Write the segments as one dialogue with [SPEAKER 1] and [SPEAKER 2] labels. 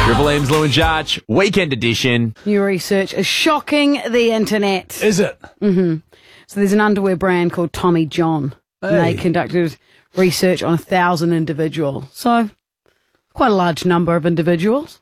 [SPEAKER 1] Triple M's Lou and Jarch, weekend edition.
[SPEAKER 2] New research is shocking the internet.
[SPEAKER 3] Is it?
[SPEAKER 2] So there's an underwear brand called Tommy John. And they conducted research on 1,000 individuals. So quite a large number of individuals.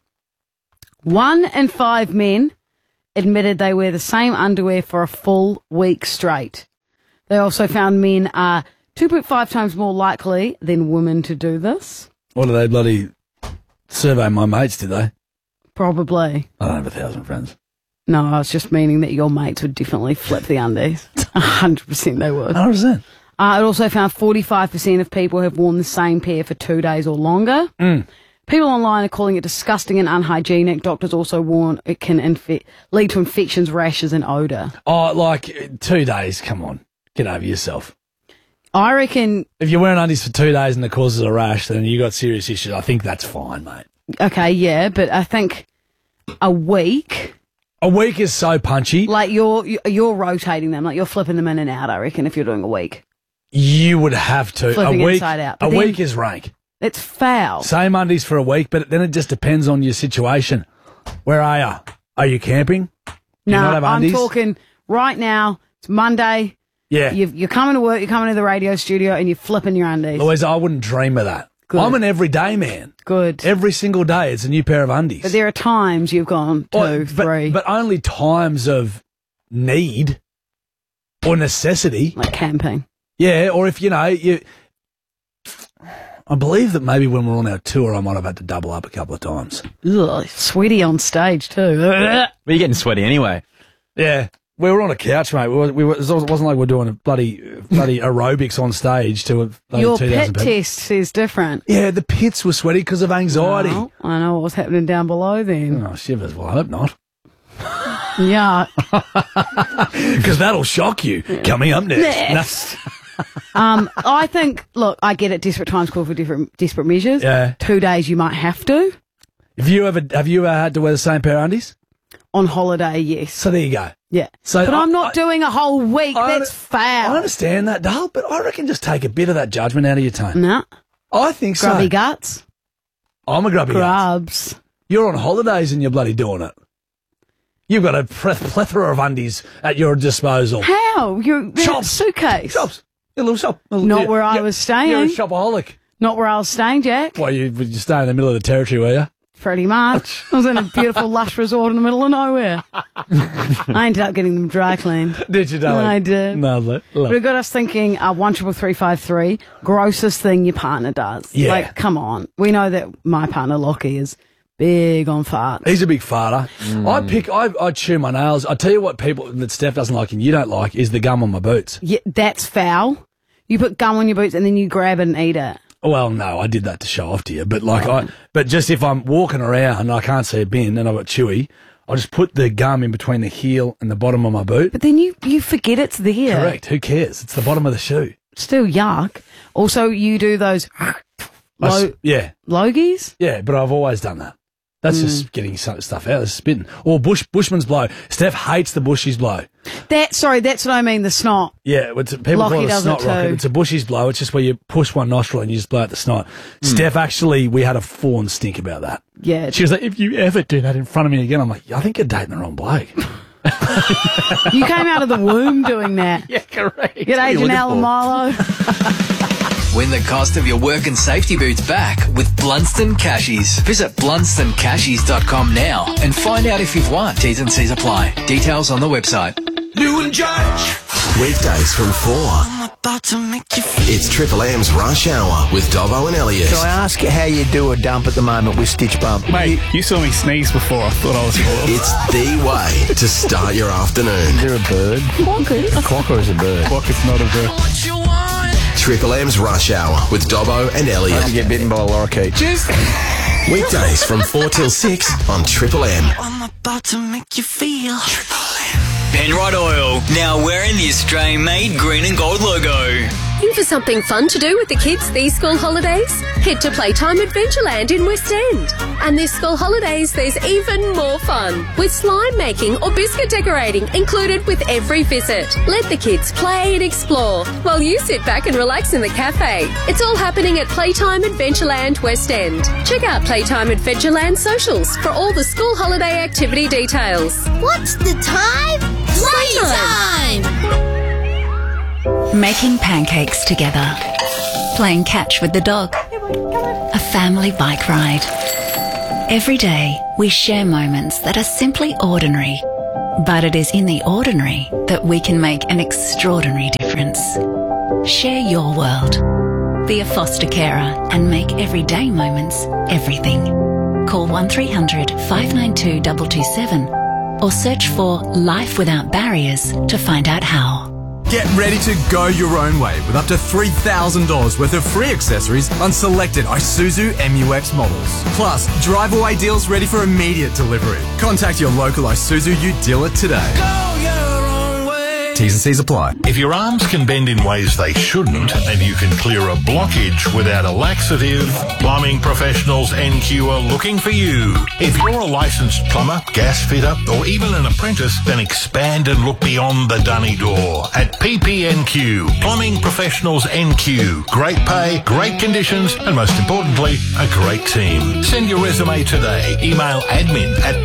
[SPEAKER 2] 1 in 5 men admitted they wear the same underwear for a full week straight. They also found men are 2.5 times more likely than women to do this.
[SPEAKER 3] What do they bloody survey my mates, did they?
[SPEAKER 2] Probably.
[SPEAKER 3] I don't have 1,000 friends.
[SPEAKER 2] No, I was just meaning that your mates would definitely flip the undies. 100% they would.
[SPEAKER 3] 100%.
[SPEAKER 2] It also found 45% of people have worn the same pair for 2 days or longer. People online are calling it disgusting and unhygienic. Doctors also warn it can lead to infections, rashes and odour.
[SPEAKER 3] Oh, like 2 days, come on. Get over yourself.
[SPEAKER 2] I reckon...
[SPEAKER 3] If you're wearing undies for 2 days and it causes a rash, then you got serious issues. I think that's fine, mate.
[SPEAKER 2] Okay, yeah, but I think a week...
[SPEAKER 3] A week is so punchy.
[SPEAKER 2] Like you're rotating them, like you're flipping them in and out, I reckon, if you're doing a week.
[SPEAKER 3] You would have to.
[SPEAKER 2] Flipping
[SPEAKER 3] a week,
[SPEAKER 2] inside out.
[SPEAKER 3] A
[SPEAKER 2] But
[SPEAKER 3] week is rank.
[SPEAKER 2] It's foul.
[SPEAKER 3] Same undies for a week, but then it just depends on your situation. Where are you? Are you camping? Do you
[SPEAKER 2] No,
[SPEAKER 3] not have
[SPEAKER 2] I'm
[SPEAKER 3] undies?
[SPEAKER 2] talking right now. It's Monday.
[SPEAKER 3] Yeah.
[SPEAKER 2] You're coming to work, you're coming to the radio studio, and you're flipping your undies.
[SPEAKER 3] Louisa, I wouldn't dream of that.
[SPEAKER 2] Good.
[SPEAKER 3] I'm an everyday man.
[SPEAKER 2] Good.
[SPEAKER 3] Every single day it's a new pair of undies.
[SPEAKER 2] But there are times you've gone 2, 3.
[SPEAKER 3] But only times of need or necessity.
[SPEAKER 2] Like camping.
[SPEAKER 3] Yeah, or if, I believe that maybe when we're on our tour I might have had to double up a couple of times.
[SPEAKER 2] Ugh, sweaty on stage too.
[SPEAKER 1] But you're getting sweaty anyway.
[SPEAKER 3] Yeah. We were on a couch, mate. It wasn't like we're doing a bloody aerobics on stage to a
[SPEAKER 2] Your
[SPEAKER 3] 2,000
[SPEAKER 2] pit
[SPEAKER 3] people.
[SPEAKER 2] test says different.
[SPEAKER 3] Yeah, the pits were sweaty because of anxiety.
[SPEAKER 2] Well, I know what was happening down below then.
[SPEAKER 3] Oh, shivers. Well, I hope not.
[SPEAKER 2] Yeah.
[SPEAKER 3] Because that'll shock you. Coming up next.
[SPEAKER 2] I think, look, I get it, desperate times call for desperate measures.
[SPEAKER 3] Yeah.
[SPEAKER 2] 2 days you might have to.
[SPEAKER 3] Have you ever had to wear the same pair of undies?
[SPEAKER 2] On holiday, yes.
[SPEAKER 3] So there you go.
[SPEAKER 2] Yeah.
[SPEAKER 3] So
[SPEAKER 2] but I'm not doing a whole week. That's foul.
[SPEAKER 3] I understand that, Dale, but I reckon just take a bit of that judgment out of your tone.
[SPEAKER 2] Nah.
[SPEAKER 3] I think so.
[SPEAKER 2] Grubby guts.
[SPEAKER 3] I'm a grubby guts.
[SPEAKER 2] Grubs.
[SPEAKER 3] You're on holidays and you're bloody doing it. You've got a plethora of undies at your disposal.
[SPEAKER 2] How? You're in a
[SPEAKER 3] Shops.
[SPEAKER 2] suitcase.
[SPEAKER 3] Shops. A little shop.
[SPEAKER 2] Not where I was staying.
[SPEAKER 3] You're a shopaholic.
[SPEAKER 2] Not where I was staying, Jack.
[SPEAKER 3] Well, you stay in the middle of the territory, were you?
[SPEAKER 2] Pretty much. I was in a beautiful, lush resort in the middle of nowhere. I ended up getting them dry cleaned.
[SPEAKER 3] Did you, darling?
[SPEAKER 2] I did.
[SPEAKER 3] Lovely.
[SPEAKER 2] But it got us thinking, 13353, grossest thing your partner does.
[SPEAKER 3] Yeah.
[SPEAKER 2] Like, come on. We know that my partner, Lockie, is big on farts.
[SPEAKER 3] He's a big farter. I chew my nails. I tell you what people that Steph doesn't like and you don't like is the gum on my boots.
[SPEAKER 2] Yeah, that's foul. You put gum on your boots and then you grab it and eat it.
[SPEAKER 3] Well, no, I did that to show off to you. But but just if I'm walking around and I can't see a bin and I've got chewy, I'll just put the gum in between the heel and the bottom of my boot.
[SPEAKER 2] But then you forget it's there.
[SPEAKER 3] Correct. Who cares? It's the bottom of the shoe.
[SPEAKER 2] Still yuck. Also, you do those
[SPEAKER 3] Yeah.
[SPEAKER 2] logies.
[SPEAKER 3] Yeah, but I've always done that. That's just getting stuff out. It's spitting. Or Bushman's blow. Steph hates the bushies blow.
[SPEAKER 2] That's what I mean, the snot.
[SPEAKER 3] Yeah, people
[SPEAKER 2] Lockie
[SPEAKER 3] call it a
[SPEAKER 2] does
[SPEAKER 3] snot
[SPEAKER 2] it
[SPEAKER 3] rocket.
[SPEAKER 2] too.
[SPEAKER 3] It's a bushies blow. It's just where you push one nostril and you just blow out the snot. Steph, actually, we had a fawn stink about that.
[SPEAKER 2] Yeah.
[SPEAKER 3] She was like, if you ever do that in front of me again, I'm like, I think you're dating the wrong bloke.
[SPEAKER 2] You came out of the womb doing that.
[SPEAKER 3] Yeah, correct.
[SPEAKER 2] G'day, Janelle and Milo.
[SPEAKER 4] Win the cost of your work and safety boots back with Blunston Cashies. Visit BlunstonCashies.com now and find out if you've won. T's and C's apply. Details on the website.
[SPEAKER 5] Lou and Jarch.
[SPEAKER 6] Weekdays from 4.
[SPEAKER 5] I'm about to make you feel.
[SPEAKER 6] It's Triple M's Rush Hour with Dobbo and Elliot.
[SPEAKER 7] Can I ask you how you do a dump at the moment with Stitch Bump?
[SPEAKER 8] Mate, you saw me sneeze before. I thought I was full.
[SPEAKER 6] It's the way to start your afternoon.
[SPEAKER 7] Is there a bird? A quokka is a bird.
[SPEAKER 8] Fuck, it's not a bird.
[SPEAKER 5] What you want?
[SPEAKER 6] Triple M's Rush Hour with Dobbo and Elliot.
[SPEAKER 7] You get bitten by a lorikeet.
[SPEAKER 6] Weekdays from 4 till 6 on Triple M.
[SPEAKER 5] I'm about to make you feel. Triple M.
[SPEAKER 4] Penrite Oil, now wearing the Australian-made green and gold logo.
[SPEAKER 9] Looking for something fun to do with the kids these school holidays? Head to Playtime Adventureland in West End. And this school holidays, there's even more fun, with slime making or biscuit decorating included with every visit. Let the kids play and explore while you sit back and relax in the cafe. It's all happening at Playtime Adventureland West End. Check out Playtime Adventureland socials for all the school holiday activity details.
[SPEAKER 10] What's the time? Playtime!
[SPEAKER 11] Making pancakes together. Playing catch with the dog. A family bike ride. Every day, we share moments that are simply ordinary. But it is in the ordinary that we can make an extraordinary difference. Share your world. Be a foster carer and make everyday moments everything. Call 1300 592 227 or search for Life Without Barriers to find out how.
[SPEAKER 12] Get ready to go your own way with up to $3,000 worth of free accessories on selected Isuzu MU-X models. Plus, drive-away deals ready for immediate delivery. Contact your local Isuzu U dealer today.
[SPEAKER 5] Go your own way.
[SPEAKER 12] T's and C's apply.
[SPEAKER 13] If your arms can bend in ways they shouldn't and you can clear a blockage without a laxative, Plumbing Professionals NQ are looking for you. If you're a licensed plumber, gas fitter or even an apprentice, then expand and look beyond the dunny door at PPNQ. Plumbing Professionals NQ. Great pay, great conditions and most importantly, a great team. Send your resume today. Email admin at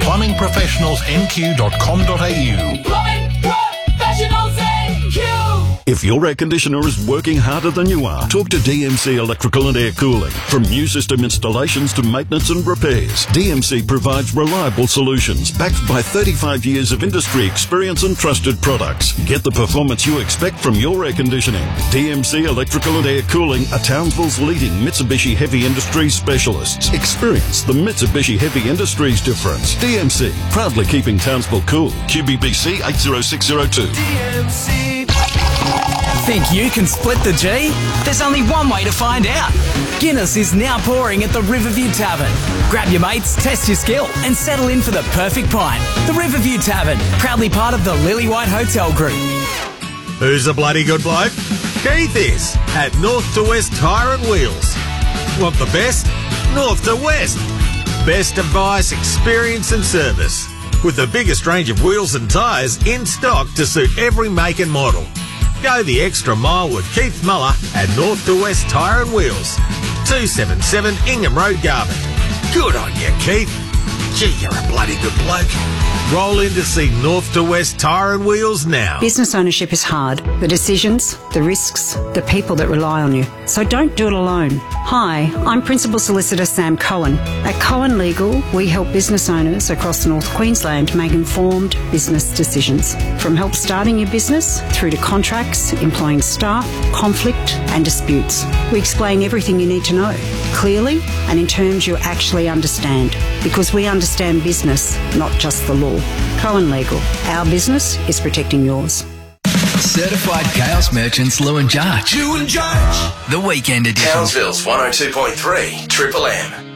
[SPEAKER 13] plumbingprofessionalsnq.com.au.
[SPEAKER 5] Plumbing Professionals NQ.
[SPEAKER 14] If your air conditioner is working harder than you are, talk to DMC Electrical and Air Cooling. From new system installations to maintenance and repairs, DMC provides reliable solutions backed by 35 years of industry experience and trusted products. Get the performance you expect from your air conditioning. DMC Electrical and Air Cooling are Townsville's leading Mitsubishi Heavy Industries specialists. Experience the Mitsubishi Heavy Industries difference. DMC, proudly keeping Townsville cool. QBBC 80602.
[SPEAKER 5] DMC.
[SPEAKER 15] Think you can split the G? There's only one way to find out. Guinness is now pouring at the Riverview Tavern. Grab your mates, test your skill, and settle in for the perfect pint. The Riverview Tavern, proudly part of the Lillywhite Hotel Group.
[SPEAKER 16] Who's a bloody good bloke? Keith is, at North to West Tyre and Wheels. Want the best? North to West. Best advice, experience and service. With the biggest range of wheels and tyres in stock to suit every make and model. Go the extra mile with Keith Muller at North to West Tyre and Wheels. 277 Ingham Road, Garvin. Good on you, Keith. Gee, you're a bloody good bloke. Roll in to see North to West Tyre and Wheels now.
[SPEAKER 17] Business ownership is hard. The decisions, the risks, the people that rely on you. So don't do it alone. Hi, I'm Principal Solicitor Sam Cohen. At Cohen Legal, we help business owners across North Queensland make informed business decisions. From help starting your business through to contracts, employing staff, conflict and disputes. We explain everything you need to know, clearly and in terms you actually understand. Because we understand business, not just the law. Cohen Legal. Our business is protecting yours.
[SPEAKER 4] Certified Chaos Merchants Lou and Judge.
[SPEAKER 5] Lou and Judge.
[SPEAKER 4] The Weekend Edition.
[SPEAKER 6] Townsville's 102.3 Triple M.